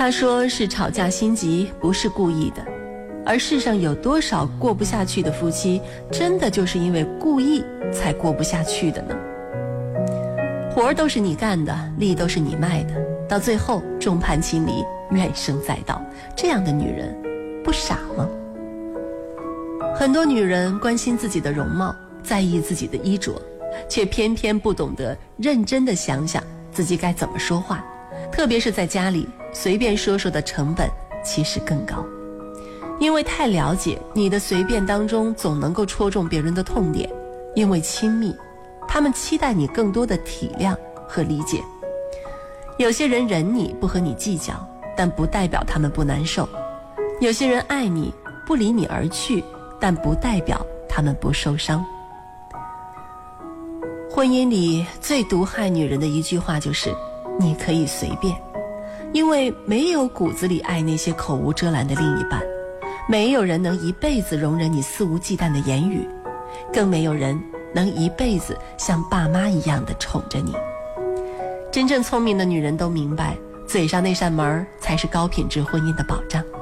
他说是吵架心急，不是故意的。而世上有多少过不下去的夫妻，真的就是因为故意才过不下去的呢？活儿都是你干的，力都是你卖的，到最后众叛亲离，怨声载道，这样的女人不傻吗？很多女人关心自己的容貌，在意自己的衣着，却偏偏不懂得认真地想想自己该怎么说话，特别是在家里，随便说说的成本其实更高。因为太了解，你的随便当中总能够戳中别人的痛点。因为亲密，他们期待你更多的体谅和理解。有些人忍你不和你计较，但不代表他们不难受。有些人爱你不离你而去，但不代表他们不受伤。婚姻里最毒害女人的一句话就是你可以随便，因为没有骨子里爱那些口无遮拦的另一半，没有人能一辈子容忍你肆无忌惮的言语，更没有人能一辈子像爸妈一样的宠着你。真正聪明的女人都明白，嘴上那扇门才是高品质婚姻的保障。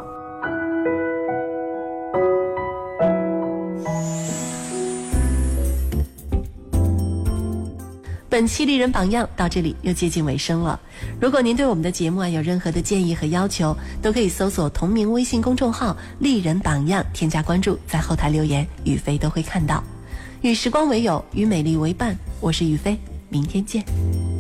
本期丽人榜样到这里又接近尾声了。如果您对我们的节目有任何的建议和要求，都可以搜索同名微信公众号丽人榜样，添加关注，在后台留言，雨飞都会看到。与时光为友，与美丽为伴，我是雨飞，明天见。